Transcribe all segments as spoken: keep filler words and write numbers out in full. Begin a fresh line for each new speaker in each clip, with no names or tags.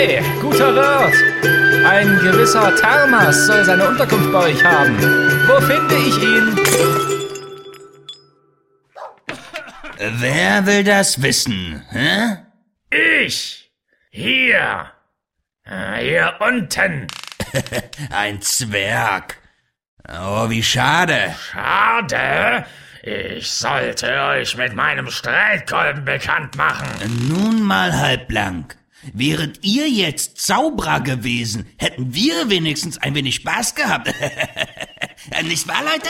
Hey, guter Wirt! Ein gewisser Thermas soll seine Unterkunft bei euch haben. Wo finde ich ihn?
Wer will das wissen, hä?
Ich! Hier! Hier unten!
Ein Zwerg. Oh, wie schade.
Schade! Ich sollte euch mit meinem Streitkolben bekannt machen.
Nun mal halblang. Wäret ihr jetzt Zauberer gewesen, hätten wir wenigstens ein wenig Spaß gehabt. Nicht wahr, Leute?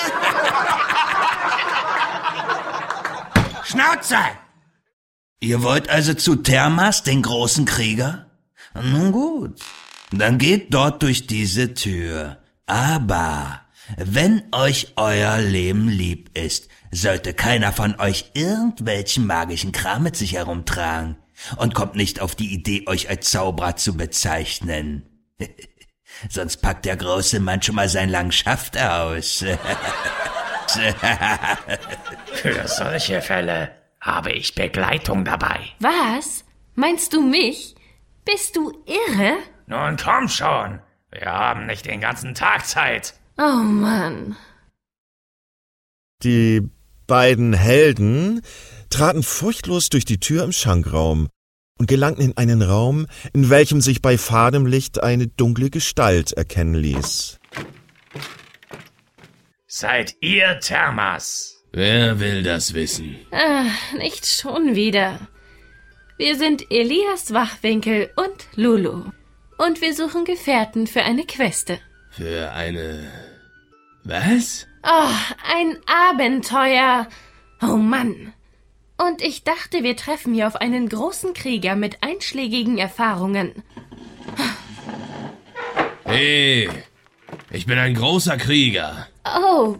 Schnauze! Ihr wollt also zu Thermas, den großen Krieger? Nun gut, dann geht dort durch diese Tür. Aber wenn euch euer Leben lieb ist, sollte keiner von euch irgendwelchen magischen Kram mit sich herumtragen und kommt nicht auf die Idee, euch als Zauberer zu bezeichnen. Sonst packt der große Mann schon mal seinen langen Schaft aus.
Für solche Fälle habe ich Begleitung dabei.
Was? Meinst du mich? Bist du irre?
Nun komm schon, wir haben nicht den ganzen Tag Zeit.
Oh Mann.
Die beiden Helden traten furchtlos durch die Tür im Schankraum und gelangten in einen Raum, in welchem sich bei fadem Licht eine dunkle Gestalt erkennen ließ.
Seid ihr Thermas?
Wer will das wissen?
Ah, nicht schon wieder. Wir sind Elias Wachwinkel und Lulu. Und wir suchen Gefährten für eine Queste.
Für eine... Was?
Oh, ein Abenteuer. Oh Mann. Und ich dachte, wir treffen hier auf einen großen Krieger mit einschlägigen Erfahrungen.
Hey, ich bin ein großer Krieger.
Oh.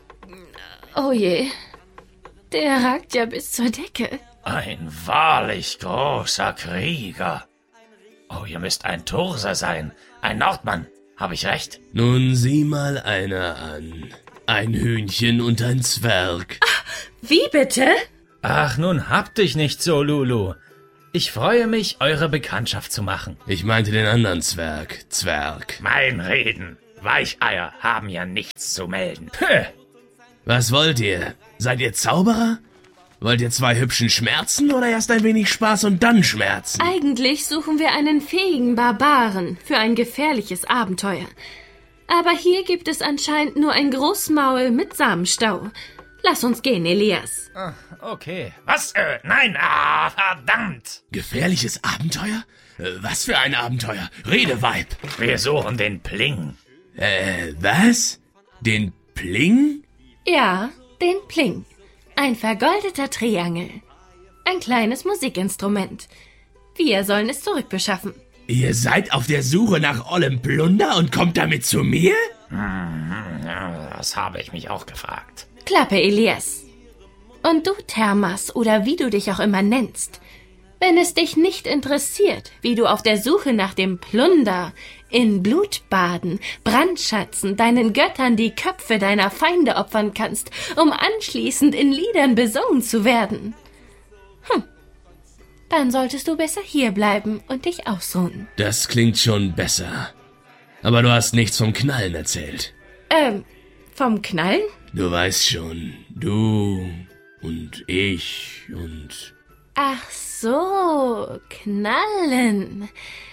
Oh je. Der ragt ja bis zur Decke.
Ein wahrlich großer Krieger. Oh, ihr müsst ein Turser sein. Ein Nordmann. Habe ich recht?
Nun sieh mal einer an. Ein Hühnchen und ein Zwerg.
Wie bitte?
Ach, nun habt dich nicht so, Lulu. Ich freue mich, eure Bekanntschaft zu machen.
Ich meinte den anderen Zwerg. Zwerg.
Mein Reden. Weicheier haben ja nichts zu melden.
Puh.
Was wollt ihr? Seid ihr Zauberer? Wollt ihr zwei hübschen Schmerzen oder erst ein wenig Spaß und dann Schmerzen?
Eigentlich suchen wir einen fähigen Barbaren für ein gefährliches Abenteuer. Aber hier gibt es anscheinend nur ein Großmaul mit Samenstau. Lass uns gehen, Elias.
Ah, okay.
Was? Äh, nein, ah, verdammt.
Gefährliches Abenteuer? Äh, was für ein Abenteuer? Rede, Weib.
Wir suchen den Pling.
Äh, was? Den Pling?
Ja, den Pling. Ein vergoldeter Triangel. Ein kleines Musikinstrument. Wir sollen es zurückbeschaffen.
Ihr seid auf der Suche nach ollem Plunder und kommt damit zu mir?
Hm, ja, das habe ich mich auch gefragt.
Klappe, Elias. Und du, Thermas, oder wie du dich auch immer nennst, wenn es dich nicht interessiert, wie du auf der Suche nach dem Plunder, in Blutbaden, Brandschatzen, deinen Göttern die Köpfe deiner Feinde opfern kannst, um anschließend in Liedern besungen zu werden. Hm, dann solltest du besser hierbleiben und dich ausruhen.
Das klingt schon besser. Aber du hast nichts vom Knallen erzählt.
Ähm, vom Knallen?
Du weißt schon, du und ich und...
Ach so, Knallen.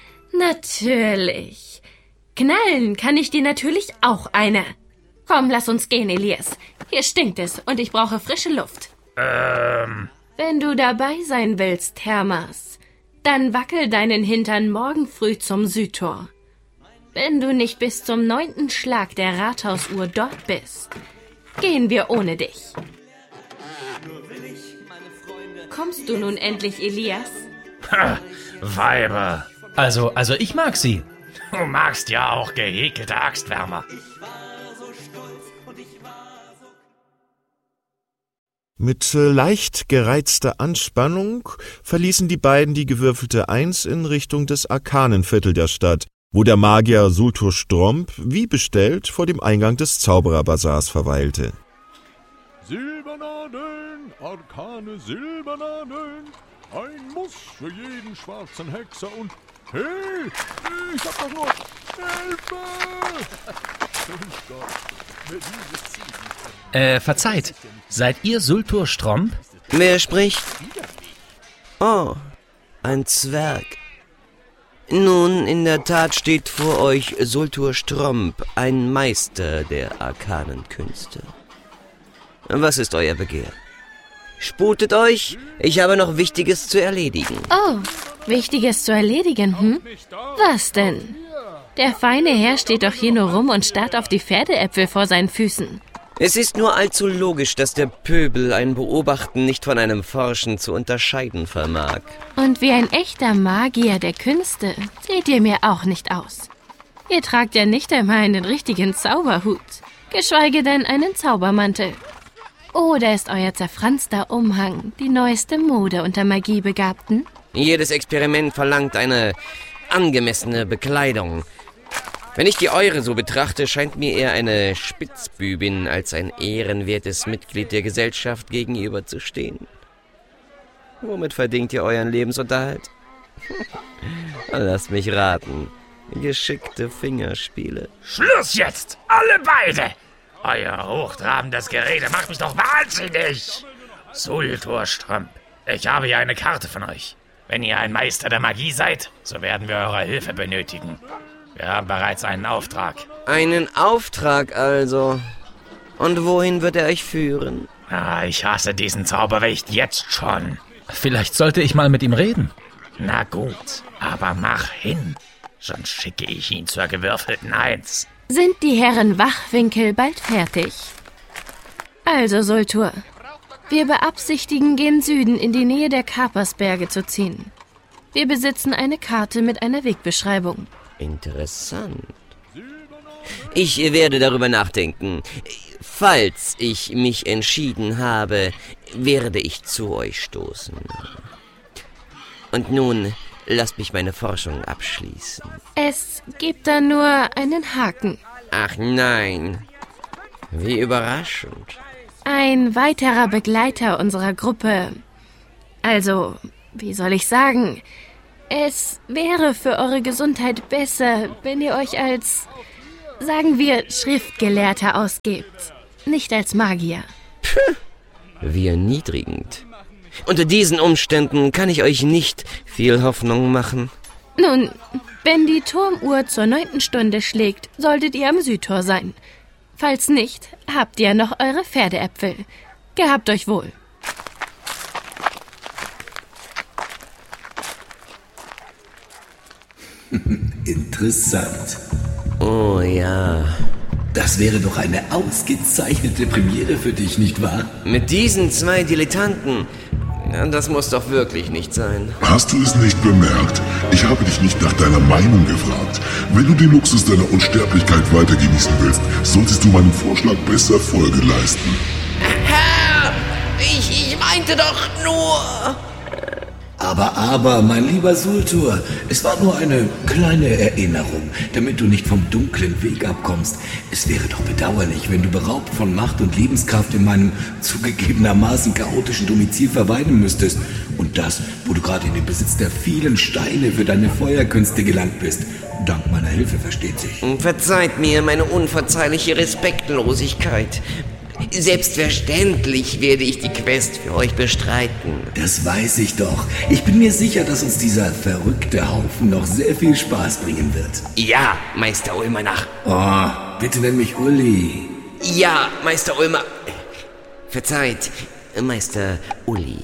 Natürlich. Knallen kann ich dir natürlich auch eine. Komm, lass uns gehen, Elias. Hier stinkt es und ich brauche frische Luft.
Ähm...
Wenn du dabei sein willst, Thermas, dann wackel deinen Hintern morgen früh zum Südtor. Wenn du nicht bis zum neunten Schlag der Rathausuhr dort bist, gehen wir ohne dich. Kommst du nun endlich, Elias?
Ha, Weiber.
Also, also ich mag sie.
Du magst ja auch gehäkelte Axtwärmer.
Mit äh, leicht gereizter Anspannung verließen die beiden die gewürfelte Eins in Richtung des Arkanenviertel der Stadt, wo der Magier Sultur Stromp, wie bestellt, vor dem Eingang des Zaubererbazars verweilte.
Silbernadeln, arkane Silbernadeln, ein Muss für jeden schwarzen Hexer und
Hey, ich hab doch nur Hilfe!
Äh, verzeiht. Seid ihr Sultur Stromp?
Wer spricht? Oh, ein Zwerg. Nun, in der Tat steht vor euch Sultur Stromp, ein Meister der arkanen Künste. Was ist euer Begehr? Sputet euch, ich habe noch Wichtiges zu erledigen.
Oh, Wichtiges zu erledigen, hm? Was denn? Der feine Herr steht doch hier nur rum und starrt auf die Pferdeäpfel vor seinen Füßen.
Es ist nur allzu logisch, dass der Pöbel ein Beobachten nicht von einem Forschen zu unterscheiden vermag.
Und wie ein echter Magier der Künste seht ihr mir auch nicht aus. Ihr tragt ja nicht einmal einen richtigen Zauberhut, geschweige denn einen Zaubermantel. Oder ist euer zerfranster Umhang die neueste Mode unter Magiebegabten?
Jedes Experiment verlangt eine angemessene Bekleidung. Wenn ich die eure so betrachte, scheint mir eher eine Spitzbübin als ein ehrenwertes Mitglied der Gesellschaft gegenüber zu stehen. Womit verdient ihr euren Lebensunterhalt? Lasst mich raten. Geschickte Fingerspiele.
Schluss jetzt! Alle beide! Euer hochtrabendes Gerede macht mich doch wahnsinnig! Sultur Stromp, ich habe hier eine Karte von euch. Wenn ihr ein Meister der Magie seid, so werden wir eure Hilfe benötigen. Wir haben bereits einen Auftrag.
Einen Auftrag also. Und wohin wird er euch führen?
Ah, ich hasse diesen Zauberwicht jetzt schon.
Vielleicht sollte ich mal mit ihm reden.
Na gut, aber mach hin. Sonst schicke ich ihn zur gewürfelten Eins.
Sind die Herren Wachwinkel bald fertig? Also, Sultur, wir beabsichtigen, gen Süden in die Nähe der Kapersberge zu ziehen. Wir besitzen eine Karte mit einer Wegbeschreibung.
Interessant. Ich werde darüber nachdenken. Falls ich mich entschieden habe, werde ich zu euch stoßen. Und nun, lasst mich meine Forschung abschließen.
Es gibt da nur einen Haken.
Ach nein. Wie überraschend.
Ein weiterer Begleiter unserer Gruppe. Also, wie soll ich sagen? Es wäre für eure Gesundheit besser, wenn ihr euch als, sagen wir, Schriftgelehrter ausgebt. Nicht als Magier.
Puh, wie erniedrigend. Unter diesen Umständen kann ich euch nicht viel Hoffnung machen.
Nun, wenn die Turmuhr zur neunten Stunde schlägt, solltet ihr am Südtor sein. Falls nicht, habt ihr noch eure Pferdeäpfel. Gehabt euch wohl.
Interessant.
Oh ja.
Das wäre doch eine ausgezeichnete Premiere für dich, nicht wahr?
Mit diesen zwei Dilettanten. Das muss doch wirklich nicht sein.
Hast du es nicht bemerkt? Ich habe dich nicht nach deiner Meinung gefragt. Wenn du den Luxus deiner Unsterblichkeit weiter genießen willst, solltest du meinem Vorschlag besser Folge leisten.
Herr, ich, ich meinte doch nur...
Aber, aber, mein lieber Sultur, es war nur eine kleine Erinnerung, damit du nicht vom dunklen Weg abkommst. Es wäre doch bedauerlich, wenn du beraubt von Macht und Lebenskraft in meinem zugegebenermaßen chaotischen Domizil verweilen müsstest. Und das, wo du gerade in den Besitz der vielen Steine für deine Feuerkünste gelangt bist. Dank meiner Hilfe, versteht sich.
Verzeiht mir meine unverzeihliche Respektlosigkeit. Selbstverständlich werde ich die Quest für euch bestreiten.
Das weiß ich doch. Ich bin mir sicher, dass uns dieser verrückte Haufen noch sehr viel Spaß bringen wird.
Ja, Meister Ulmanach.
Oh, bitte nenn mich Uli.
Ja, Meister Ulmer... Verzeiht, Meister Uli.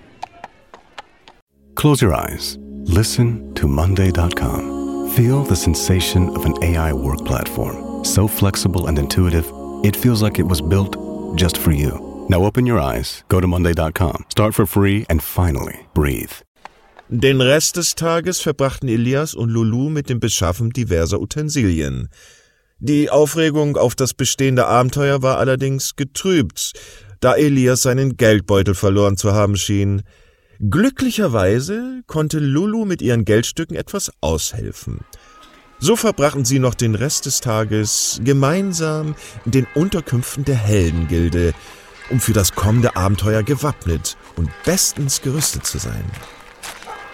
Close your eyes. Listen to Monday dot com. Feel the sensation of an A I work platform. So flexible and intuitive, it feels like it was built just for you. Now open your eyes, go to Monday dot com, start for free and finally breathe.
Den Rest des Tages verbrachten Elias und Lulu mit dem Beschaffen diverser Utensilien. Die Aufregung auf das bestehende Abenteuer war allerdings getrübt, da Elias seinen Geldbeutel verloren zu haben schien. Glücklicherweise konnte Lulu mit ihren Geldstücken etwas aushelfen. So verbrachten sie noch den Rest des Tages gemeinsam in den Unterkünften der Heldengilde, um für das kommende Abenteuer gewappnet und bestens gerüstet zu sein.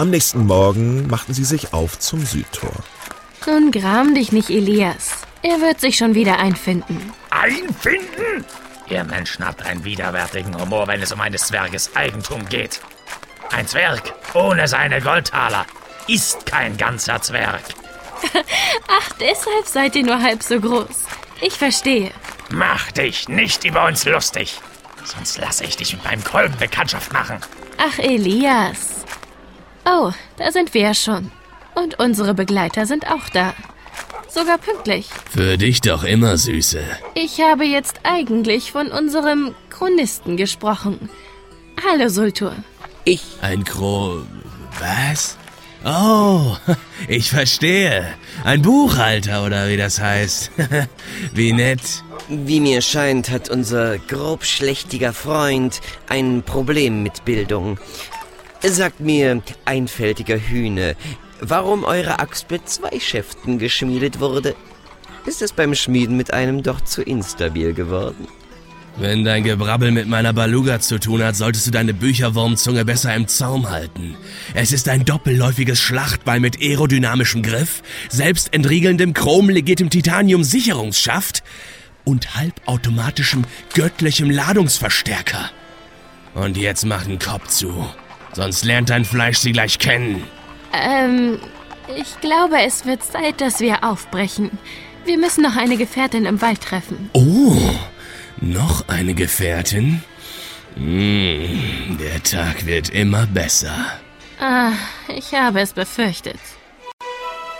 Am nächsten Morgen machten sie sich auf zum Südtor.
Nun gram dich nicht, Elias. Er wird sich schon wieder einfinden.
Einfinden? Ihr Menschen habt einen widerwärtigen Humor, wenn es um eines Zwerges Eigentum geht. Ein Zwerg ohne seine Goldtaler ist kein ganzer Zwerg.
Ach, deshalb seid ihr nur halb so groß. Ich verstehe.
Mach dich nicht über uns lustig, sonst lasse ich dich mit meinem Kolben Bekanntschaft machen.
Ach, Elias. Oh, da sind wir ja schon. Und unsere Begleiter sind auch da. Sogar pünktlich.
Für dich doch immer, Süße.
Ich habe jetzt eigentlich von unserem Chronisten gesprochen. Hallo, Sultur.
Ich...
Ein Kro... was? Oh, ich verstehe. Ein Buchhalter, oder wie das heißt. Wie nett.
Wie mir scheint, hat unser grobschlächtiger Freund ein Problem mit Bildung. Sagt mir, einfältiger Hühne, warum eure Axt mit zwei Schäften geschmiedet wurde? Ist es beim Schmieden mit einem doch zu instabil geworden?
Wenn dein Gebrabbel mit meiner Baluga zu tun hat, solltest du deine Bücherwurmzunge besser im Zaum halten. Es ist ein doppelläufiges Schlachtbeil mit aerodynamischem Griff, selbstentriegelndem chromlegiertem Titanium-Sicherungsschaft und halbautomatischem göttlichem Ladungsverstärker. Und jetzt mach den Kopf zu, sonst lernt dein Fleisch sie gleich kennen.
Ähm, ich glaube, es wird Zeit, dass wir aufbrechen. Wir müssen noch eine Gefährtin im Wald treffen.
Oh, noch eine Gefährtin? Hm, der Tag wird immer besser.
Ah, ich habe es befürchtet.